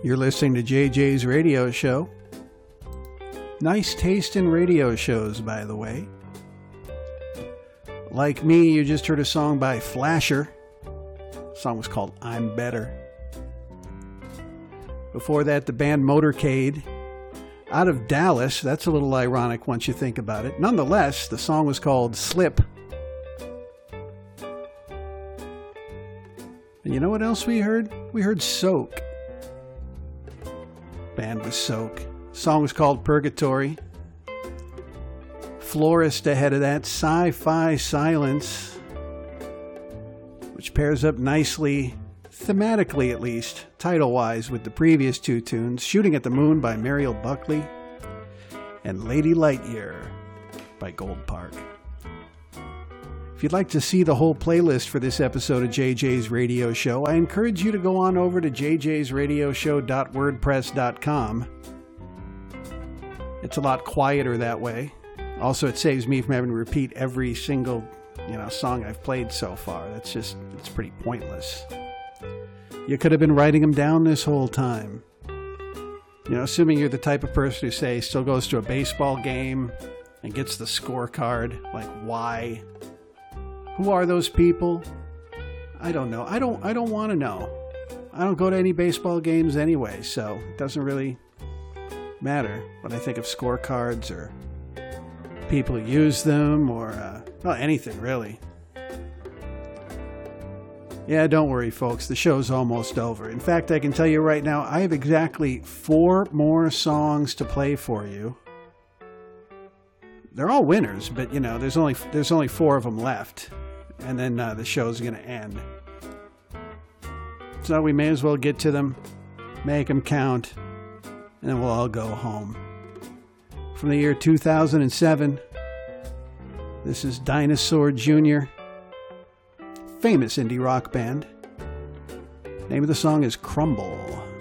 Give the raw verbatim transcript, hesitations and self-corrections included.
You're listening to J J's Radio Show. Nice taste in radio shows, by the way. Like me, you just heard a song by Flasher. The song was called I'm Better. Before that, the band Motorcade. Out of Dallas. That's a little ironic once you think about it. Nonetheless, the song was called Slip. And you know what else we heard? We heard Soak. Band was Soak. Song was called Purgatory. Florist ahead of that, Sci-Fi Silence, which pairs up nicely, thematically at least, title-wise, with the previous two tunes, Shooting at the Moon by Mariel Buckley and Lady Lightyear by Gold Park. If you'd like to see the whole playlist for this episode of J J's Radio Show, I encourage you to go on over to j j's radio show dot wordpress dot com. It's a lot quieter that way. Also, it saves me from having to repeat every single, you know, song I've played so far. That's just, it's pretty pointless. You could have been writing them down this whole time. You know, assuming you're the type of person who, say, still goes to a baseball game and gets the scorecard. Like, why? Who are those people? I don't know. I don't I don't want to know. I don't go to any baseball games anyway, so it doesn't really matter when I think of scorecards or people who use them or, uh, well, anything really. Yeah, don't worry, folks. The show's almost over. In fact, I can tell you right now, I have exactly four more songs to play for you. They're all winners, but, you know, there's only there's only four of them left. And then uh, the show's going to end. So we may as well get to them, make them count, and then we'll all go home. From the year two thousand seven, this is Dinosaur Junior, famous indie rock band. Name of the song is Crumble.